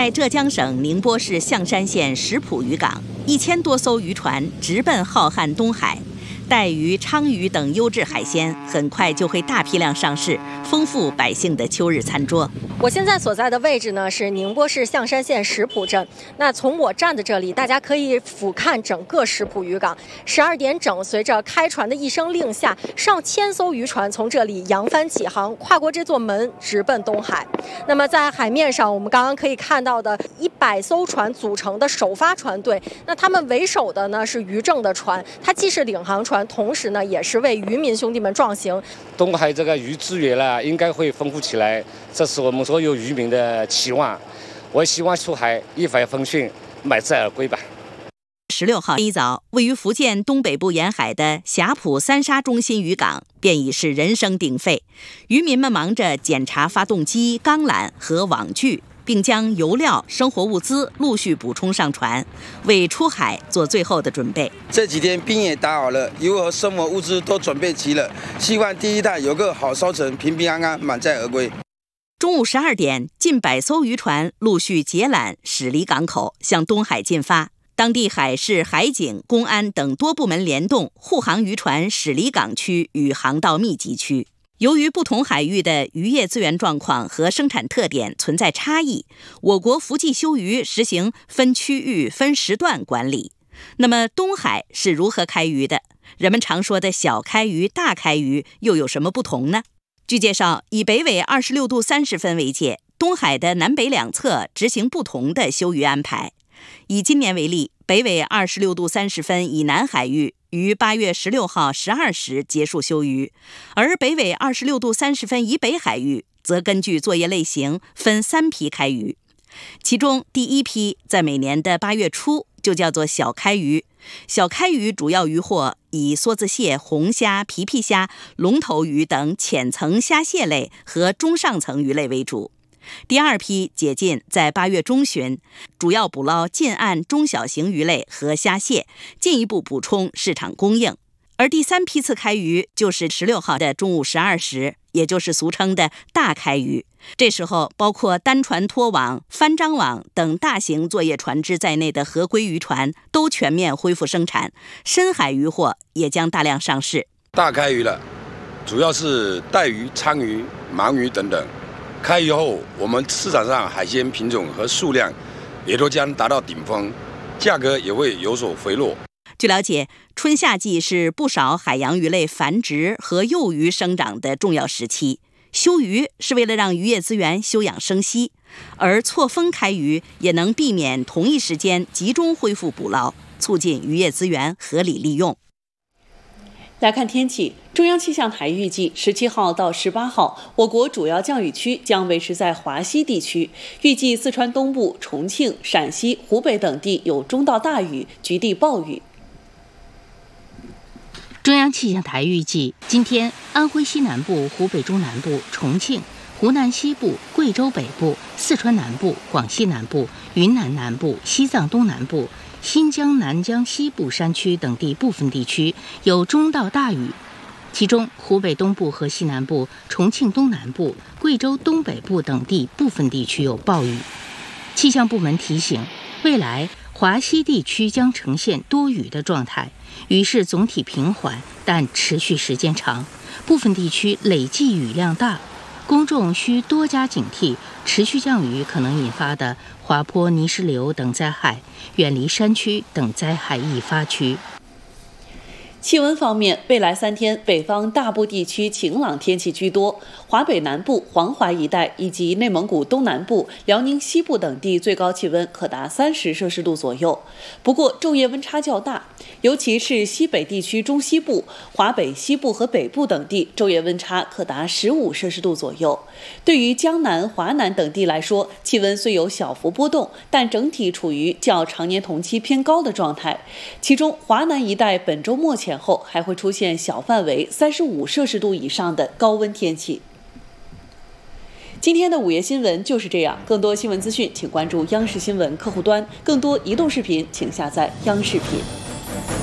在浙江省宁波市象山县石浦渔港，1000多艘渔船直奔浩瀚东海。带鱼、鲳鱼等优质海鲜很快就会大批量上市，丰富百姓的秋日餐桌。 我现在所在的位置呢是宁波市象山县石浦镇。那从我站的这里，大家可以俯瞰整个石浦渔港。12点整，随着开船的一声令下，上千艘渔船从这里扬帆起航，跨过这座门，直奔东海。那么在海面上，我们刚刚可以看到的100艘船组成的首发船队，那他们为首的呢是渔政的船，它既是领航船，同时呢也是为渔民兄弟们壮行。 东海这个鱼资源呢，应该会丰富起来，这是我们所有渔民的期望。我希望出海一帆风顺，满载而归吧。 16号一早，位于福建东北部沿海的霞浦三沙中心渔港便已是人声鼎沸，渔民们忙着检查发动机、钢缆和网具，并将油料、生活物资陆续补充上船，为出海做最后的准备。 这几天冰也打好了，油和生活物资都准备齐了，希望第一趟有个好收成，平平安安满载而归。 中午12点，近100艘渔船陆续解缆驶离港口，向东海进发。当地海事、海警、公安等多部门联动护航渔船驶离港区与航道密集区。由于不同海域的渔业资源状况和生产特点存在差异，我国福记休渔实行分区域、分时段管理。那么东海是如何开渔的？人们常说的小开渔、大开渔又有什么不同呢？据介绍，以北纬26度30分为界，东海的南北两侧执行不同的休渔安排。以今年为例，北纬26度30分以南海域于8月16号12时结束休渔，而北纬26度30分以北海域则根据作业类型分3批开渔。其中第一批在每年的8月初就叫做小开渔，小开渔主要渔获以梭子蟹、红虾、皮皮虾、龙头鱼等浅层虾蟹类和中上层鱼类为主。第二批解禁在8月中旬，主要捕捞近岸中小型鱼类和虾蟹，进一步补充市场供应。而第3批次开渔就是16号的中午12时，也就是俗称的大开渔。这时候，包括单船拖网、翻张网等大型作业船只在内的合规渔船都全面恢复生产，深海渔获也将大量上市。 大开渔了，主要是带鱼、鲳鱼、鳗鱼等等。开渔后，我们市场上海鲜品种和数量也都将达到顶峰，价格也会有所回落。 据了解，春夏季是不少海洋鱼类繁殖和幼鱼生长的重要时期。休渔是为了让渔业资源休养生息，而错峰开渔也能避免同一时间集中恢复捕捞，促进渔业资源合理利用。 来看天气，中央气象台预计17号到18号，我国主要降雨区将维持在华西地区，预计四川东部、重庆、陕西、湖北等地有中到大雨，局地暴雨。 中央气象台预计，今天安徽西南部、湖北中南部、重庆、湖南西部、贵州北部、四川南部、广西南部、云南南部、西藏东南部、新疆南疆西部山区等地部分地区有中到大雨，其中湖北东部和西南部、重庆东南部、贵州东北部等地部分地区有暴雨。气象部门提醒，未来华西地区将呈现多雨的状态，雨势总体平缓，但持续时间长，部分地区累计雨量大，公众需多加警惕持续降雨可能引发的滑坡、泥石流等灾害，远离山区等灾害易发区。 气温方面，未来3天北方大部地区晴朗天气居多，华北南部、黄淮一带以及内蒙古东南部、辽宁西部等地最高气温可达30摄氏度左右。不过昼夜温差较大，尤其是西北地区中西部、华北西部和北部等地昼夜温差可达15摄氏度左右。对于江南、华南等地来说，气温虽有小幅波动，但整体处于较常年同期偏高的状态。其中华南一带本周末前后还会出现小范围35摄氏度以上的高温天气。今天的午夜新闻就是这样，更多新闻资讯请关注央视新闻客户端，更多移动视频请下载央视频。